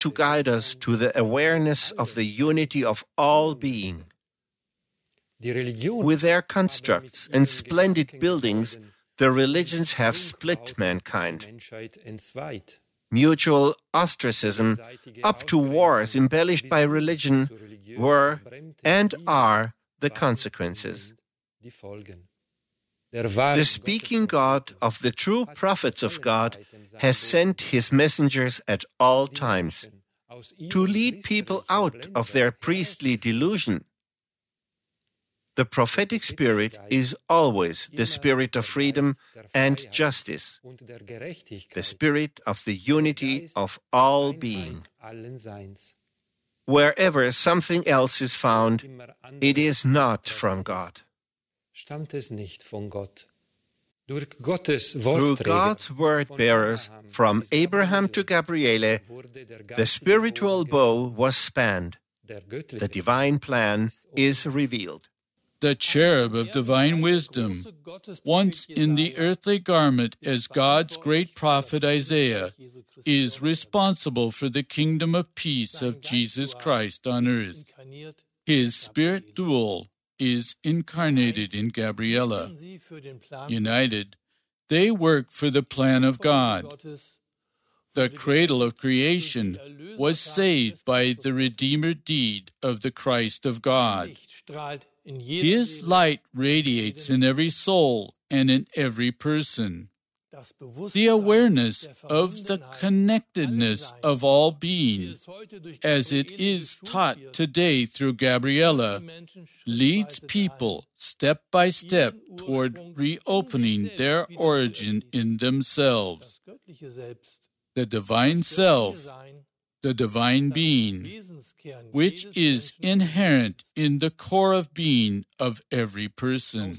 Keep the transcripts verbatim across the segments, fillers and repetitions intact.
to guide us to the awareness of the unity of all being. With their constructs and splendid buildings, the religions have split mankind. Mutual ostracism, up to wars embellished by religion, were and are the consequences. The speaking God of the true prophets of God has sent his messengers at all times to lead people out of their priestly delusion. The prophetic spirit is always the spirit of freedom and justice, the spirit of the unity of all being. Wherever something else is found, it is not from God. Through God's word-bearers, from Abraham to Gabriele, the spiritual bow was spanned. The divine plan is revealed. The cherub of divine wisdom, once in the earthly garment as God's great prophet Isaiah, is responsible for the kingdom of peace of Jesus Christ on earth. His spirit dual is incarnated in Gabriela. United, they work for the plan of God. The cradle of creation was saved by the Redeemer deed of the Christ of God. His light radiates in every soul and in every person. The awareness of the connectedness of all beings, as it is taught today through Gabriela, leads people step by step toward reopening their origin in themselves. The divine self, the divine being, which is inherent in the core of being of every person.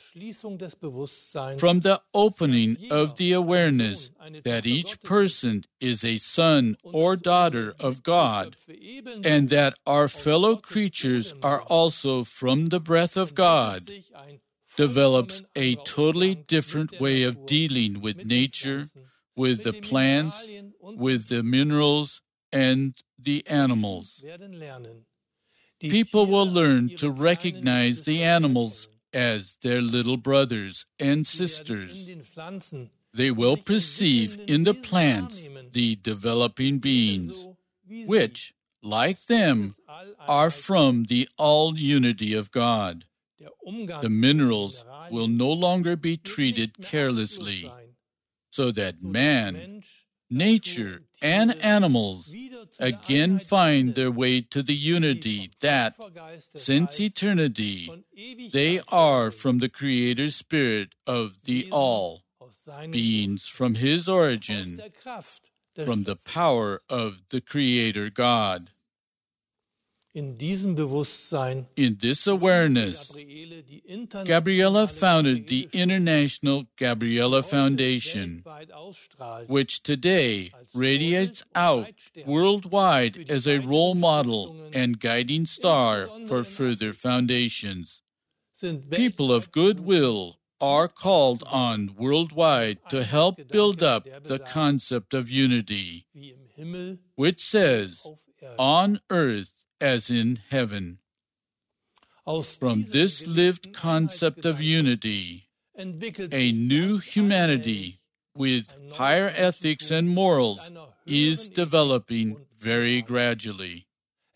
From the opening of the awareness that each person is a son or daughter of God, and that our fellow creatures are also from the breath of God, develops a totally different way of dealing with nature, with the plants, with the minerals, and the animals. People will learn to recognize the animals as their little brothers and sisters. They will perceive in the plants the developing beings, which, like them, are from the all-unity of God. The minerals will no longer be treated carelessly, so that man, nature, and animals again find their way to the unity that, since eternity, they are from the Creator Spirit of the All, beings from His origin, from the power of the Creator God. In this awareness, Gabriela founded the International Gabriela Foundation, which today radiates out worldwide as a role model and guiding star for further foundations. People of goodwill are called on worldwide to help build up the concept of unity, which says, on earth as in heaven. From this lived concept of unity, a new humanity with higher ethics and morals is developing very gradually.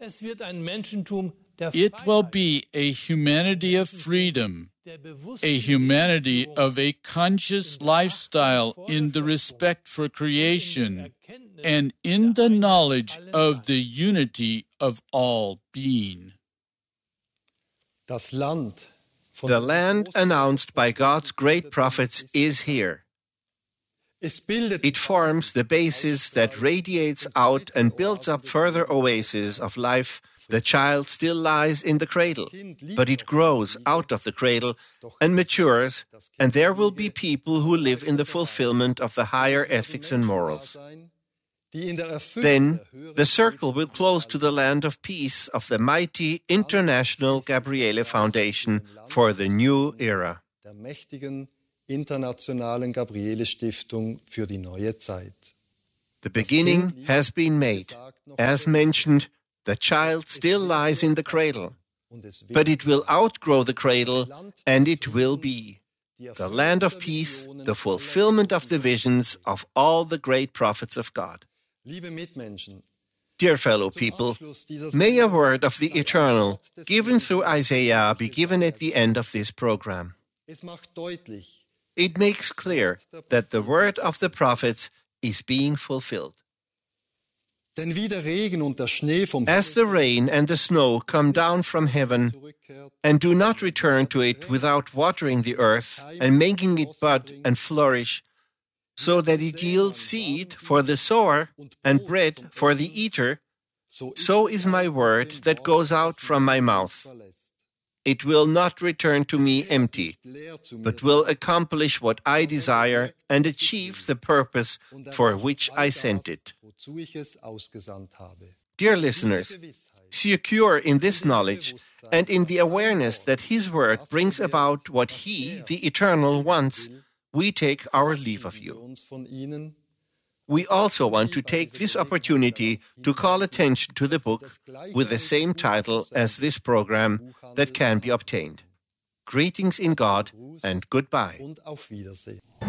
It will be a humanity of freedom, a humanity of a conscious lifestyle in the respect for creation and in the knowledge of the unity of all being. The land announced by God's great prophets is here. It forms the basis that radiates out and builds up further oases of life. The child still lies in the cradle, but it grows out of the cradle and matures, and there will be people who live in the fulfillment of the higher ethics and morals. Then the circle will close to the land of peace of the mighty International Gabriele Foundation for the new era. Internationalen Gabriele Stiftung für die neue Zeit. The beginning has been made. As mentioned, the child still lies in the cradle, but it will outgrow the cradle, and it will be the land of peace, the fulfillment of the visions of all the great prophets of God. Dear fellow people, may a word of the eternal, given through Isaiah, be given at the end of this program. It makes clear that the word of the prophets is being fulfilled. As the rain and the snow come down from heaven and do not return to it without watering the earth and making it bud and flourish, so that it yields seed for the sower and bread for the eater, so is my word that goes out from my mouth. It will not return to me empty, but will accomplish what I desire and achieve the purpose for which I sent it. Dear listeners, secure in this knowledge and in the awareness that His word brings about what He, the Eternal, wants, we take our leave of you. We also want to take this opportunity to call attention to the book with the same title as this program that can be obtained. Greetings in God and goodbye.